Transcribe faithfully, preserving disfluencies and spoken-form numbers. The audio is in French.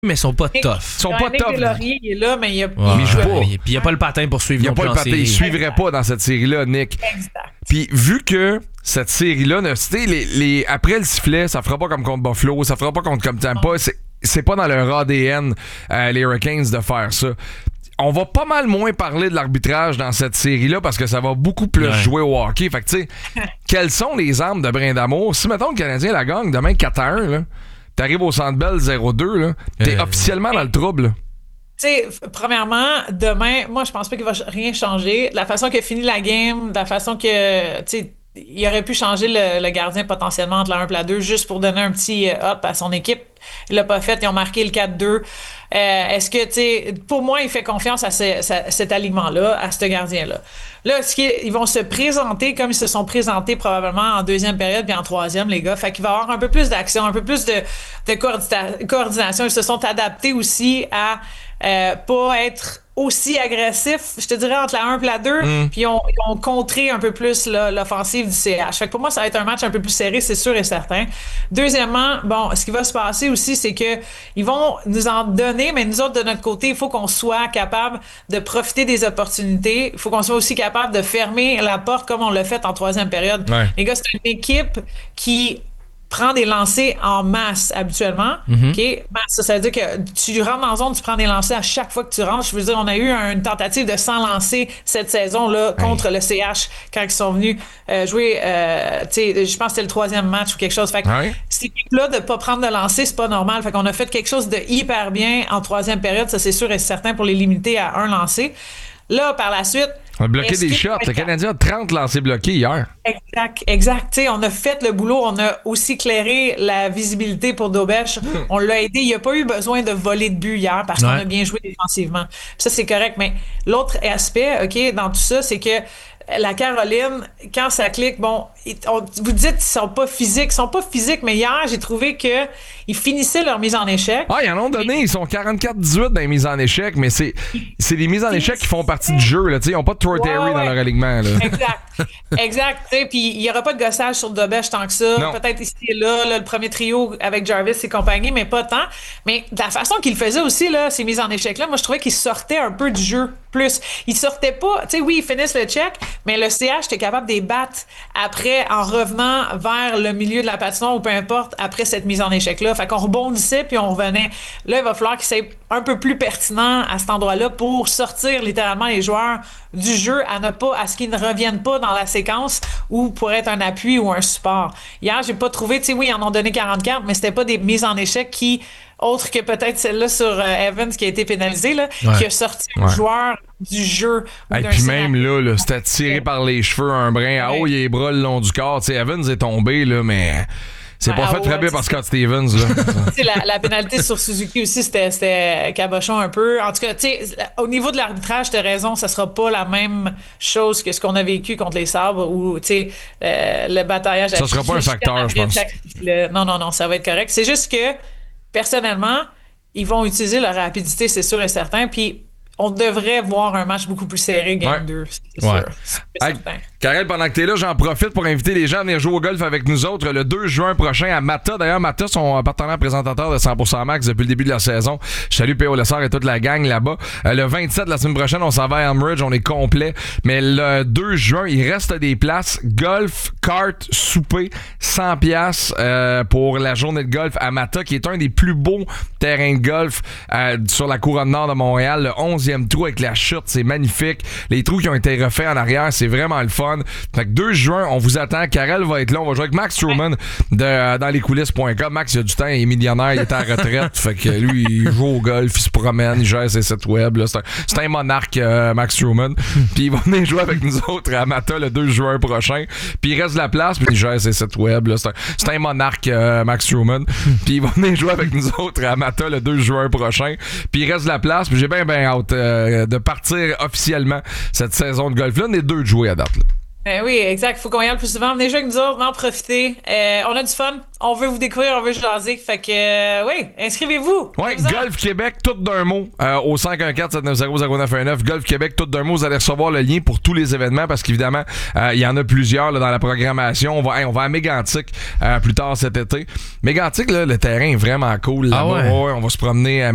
mais ils sont pas tough. Ils sont pas tough. Laurier, il est là, mais il, a, Ouais, il joue pas. Puis il n'y a pas le patin pour suivre. Il n'y a pas le patin. Il suivrait Exact. pas dans cette série-là, Nick. Exact. Puis vu que cette série-là, tu sais, les, les, après le sifflet, ça fera pas comme contre Buffalo, ça fera pas contre comme Tampa. C'est, c'est pas dans leur A D N, euh, les Hurricanes, de faire ça. On va pas mal moins parler de l'arbitrage dans cette série-là parce que ça va beaucoup plus ouais. jouer au hockey. Fait que, tu sais, quelles sont les armes de Brin d'Amour? Si, mettons, le Canadien la gagne demain quatre à un, là, t'arrives au Centre Bell zéro deux, là, t'es euh, officiellement dans le trouble. Tu sais, premièrement, demain, moi, je pense pas qu'il va rien changer. De la façon que finit la game, de la façon que, tu sais, il aurait pu changer le, le gardien potentiellement entre la un et la deux juste pour donner un petit up à son équipe. Il l'a pas fait. Ils ont marqué le quatre deux. Euh, est-ce que, tu sais, pour moi, il fait confiance à, ce, à cet alignement-là, à ce gardien-là. Là, est-ce qu'ils vont se présenter comme ils se sont présentés probablement en deuxième période puis en troisième, les gars. Fait qu'il va y avoir un peu plus d'action, un peu plus de, de coordina- coordination. Ils se sont adaptés aussi à euh, pas être aussi agressif, je te dirais, entre la un et la deux, mm. puis ils ont, ils ont contré un peu plus là, l'offensive du C H. Fait que pour moi, ça va être un match un peu plus serré, c'est sûr et certain. Deuxièmement, bon, ce qui va se passer aussi, c'est que ils vont nous en donner, mais nous autres, de notre côté, il faut qu'on soit capable de profiter des opportunités. Il faut qu'on soit aussi capable de fermer la porte comme on l'a fait en troisième période. Ouais. Les gars, c'est une équipe qui prend des lancers en masse habituellement. Mm-hmm. OK? Masse, ça, ça veut dire que tu rentres dans la zone, tu prends des lancers à chaque fois que tu rentres. Je veux dire, on a eu une tentative de cent lancers cette saison-là contre ouais. le C H quand ils sont venus euh, jouer, euh, tu sais, je pense que c'était le troisième match ou quelque chose. Fait que ouais. cette équipe-là, de ne pas prendre de lancers, c'est pas normal. Fait qu'on a fait quelque chose de hyper bien en troisième période, ça c'est sûr et certain, pour les limiter à un lancer. Là, par la suite, on a bloqué des shots. Le Canadien a trente lancers bloqués hier. Exact, exact. T'sais, on a fait le boulot, on a aussi clairé la visibilité pour Dobèche. Mmh. On l'a aidé. Il n'y a pas eu besoin de voler de but hier parce ouais. qu'on a bien joué défensivement. Puis ça, c'est correct. Mais l'autre aspect, OK, dans tout ça, c'est que la Caroline, quand ça clique, bon, on, vous dites qu'ils sont pas physiques. Ils sont pas physiques, mais hier, j'ai trouvé que ils finissaient leur mise en échec. Ah, ils en ont donné. Ils sont quarante-quatre dix-huit dans les mises en échec, mais c'est, c'est les mises en échec qui font partie du jeu. Là. Ils n'ont pas de Troy Terry ouais, ouais. dans leur alignement. Là. Exact. Exact. Puis il n'y aura pas de gossage sur Dobèche tant que ça. Non. Peut-être ici et là, là, le premier trio avec Jarvis et compagnie, mais pas tant. Mais de la façon qu'il faisait aussi, là, ces mises en échec-là, moi, je trouvais qu'ils sortaient un peu du jeu plus. Ils sortaient pas. Tu sais, oui, ils finissent le check, mais le C H était capable de les battre après en revenant vers le milieu de la patinoire ou peu importe après cette mise en échec-là. Fait qu'on rebondissait puis on revenait. Là, il va falloir qu'ils soient un peu plus pertinents à cet endroit-là pour sortir littéralement les joueurs du jeu à ne pas, à ce qu'ils ne reviennent pas dans la séquence ou pour être un appui ou un support. Hier, j'ai pas trouvé, tu sais, oui, ils en ont donné quarante-quatre, mais c'était pas des mises en échec qui, autre que peut-être celle-là sur euh, Evans qui a été pénalisée, là, ouais. qui a sorti ouais. un joueur du jeu. Et puis même là, là c'était tiré ouais. par les cheveux un brin à haut, ouais. il a les bras le long du corps. T'sais, Evans est tombé, là, mais c'est pas ah, fait ouais, très bien par Scott Stevens. Là. la, la pénalité sur Suzuki aussi, c'était, c'était cabochon un peu. En tout cas, au niveau de l'arbitrage, t'as raison, ça sera pas la même chose que ce qu'on a vécu contre les Sabres ou euh, le bataillage. Ça sera pas un facteur, je pense. Le, non, non, non, ça va être correct. C'est juste que, personnellement, ils vont utiliser leur rapidité, c'est sûr et certain. Puis, on devrait voir un match beaucoup plus serré, game ouais. deux, c'est ouais. sûr. C'est hey, Karel, pendant que t'es là, j'en profite pour inviter les gens à venir jouer au golf avec nous autres le deux juin prochain à Mata. D'ailleurs, Mata sont partenaires présentateur de cent pour cent Max depuis le début de la saison. Je salue P O Lessard et toute la gang là-bas. Euh, le vingt-sept, la semaine prochaine, on s'en va à Elmridge, on est complet. Mais le deux juin, il reste des places. Golf, kart, souper, cent piastres euh, pour la journée de golf à Mata, qui est un des plus beaux terrains de golf euh, sur la couronne nord de Montréal. Le onzième trou avec la chute, c'est magnifique. Les trous qui ont été refaits en arrière, c'est vraiment le fun. Fait que deux juin, on vous attend. Karel va être là. On va jouer avec Max Truman de euh, dans les coulisses point com. Max, il a du temps, il est millionnaire, il est en retraite. Fait que lui, il joue au golf, il se promène, il gère ses sites web. Là. C'est, un, c'est un monarque, euh, Max Truman. Puis il va venir jouer avec nous autres à Mata le deux juin prochain. Puis il reste de la place, puis il gère ses sites web. Là. C'est, un, c'est un monarque, euh, Max Truman. Puis il va venir jouer avec nous autres à Mata le deux juin prochain. Puis il reste de la place, puis j'ai bien, bien hâte euh, de partir officiellement cette saison de golf-là. On est deux de jouer à date. Là. Ben oui, exact. Faut qu'on y aille le plus souvent. Venez jouer avec nous autres, en profiter. Euh, on a du fun. On veut vous découvrir, on veut jaser. Fait que, euh, oui, inscrivez-vous. Oui, Golf Québec, tout d'un mot, euh, au cinq un quatre sept neuf zéro zéro neuf un neuf. Golf Québec, tout d'un mot. Vous allez recevoir le lien pour tous les événements parce qu'évidemment, il euh, y en a plusieurs là, dans la programmation. On va, hey, on va à Mégantic euh, plus tard cet été. Mégantic, là, le terrain est vraiment cool. Là-bas. Ah ouais? Ouais, on va se promener à